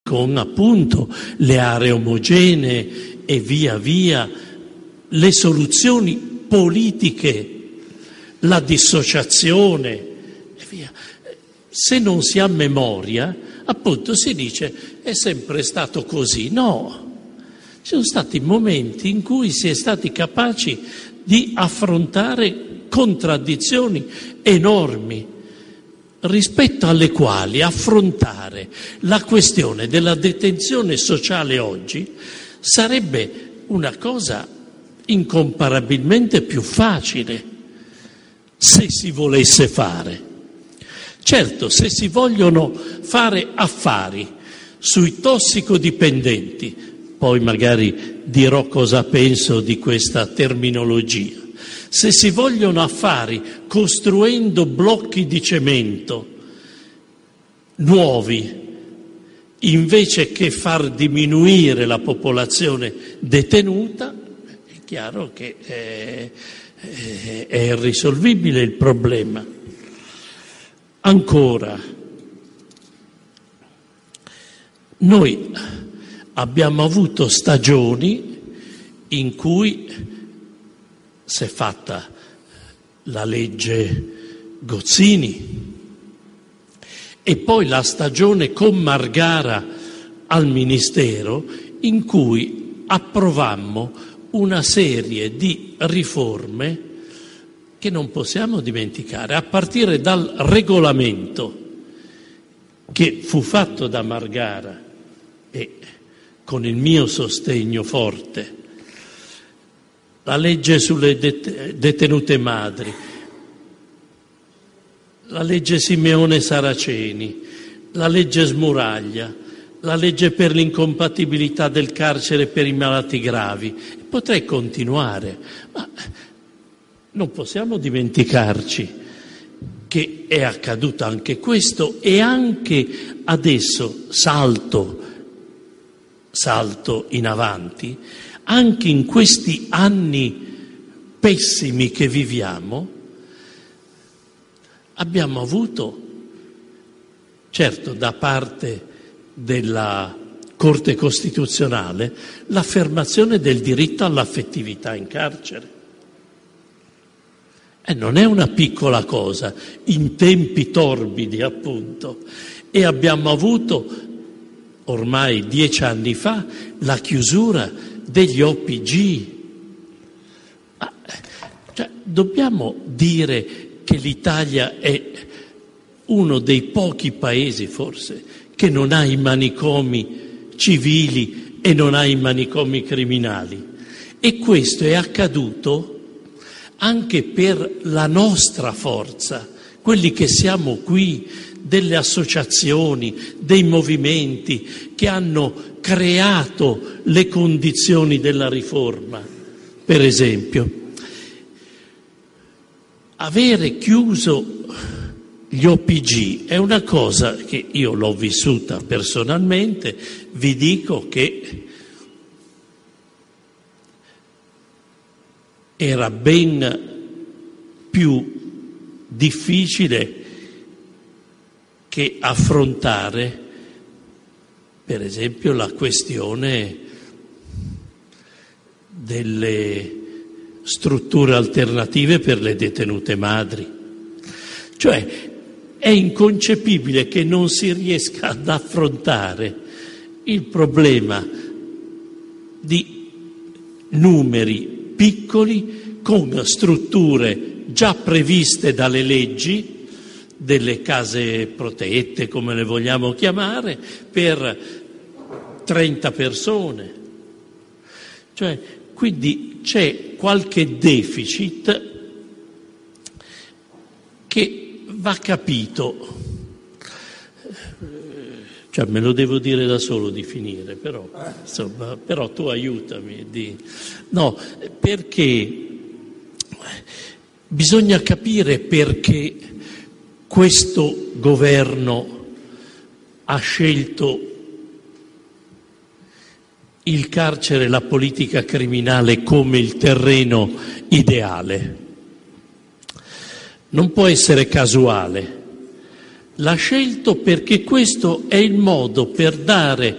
con appunto le aree omogenee e via via le soluzioni politiche, la dissociazione e via. Se non si ha memoria, appunto si dice è sempre stato così. No, ci sono stati momenti in cui si è stati capaci di affrontare contraddizioni enormi, rispetto alle quali affrontare la questione della detenzione sociale oggi sarebbe una cosa incomparabilmente più facile, se si volesse fare. Certo, se si vogliono fare affari sui tossicodipendenti, poi magari dirò cosa penso di questa terminologia, se si vogliono affari costruendo blocchi di cemento nuovi, invece che far diminuire la popolazione detenuta, è chiaro che è irrisolvibile il problema. Ancora, noi abbiamo avuto stagioni in cui si è fatta la legge Gozzini e poi la stagione con Margara al Ministero, in cui approvammo una serie di riforme che non possiamo dimenticare, a partire dal regolamento che fu fatto da Margara e con il mio sostegno forte, la legge sulle detenute madri, la legge Simeone Saraceni, la legge Smuraglia, la legge per l'incompatibilità del carcere per i malati gravi. Potrei continuare, ma non possiamo dimenticarci che è accaduto anche questo e anche adesso, salto in avanti, anche in questi anni pessimi che viviamo, abbiamo avuto, certo da parte della Corte Costituzionale, l'affermazione del diritto all'affettività in carcere. Non è una piccola cosa, in tempi torbidi appunto, e abbiamo avuto ormai 10 anni fa la chiusura degli OPG. Dobbiamo dire che l'Italia è uno dei pochi paesi forse che non ha i manicomi civili e non ha i manicomi criminali, e questo è accaduto anche per la nostra forza, quelli che siamo qui, delle associazioni, dei movimenti che hanno creato le condizioni della riforma. Per esempio, avere chiuso gli OPG è una cosa che io l'ho vissuta personalmente, vi dico che era ben più difficile che affrontare, per esempio, la questione delle strutture alternative per le detenute madri. Cioè, è inconcepibile che non si riesca ad affrontare il problema di numeri piccoli con strutture già previste dalle leggi, delle case protette, come le vogliamo chiamare, per 30 persone. Cioè, quindi c'è qualche deficit che va capito. Cioè, me lo devo dire da solo di finire, però, insomma, però tu aiutami. No, perché bisogna capire perché questo governo ha scelto il carcere e la politica criminale come il terreno ideale. Non può essere casuale. L'ha scelto perché questo è il modo per dare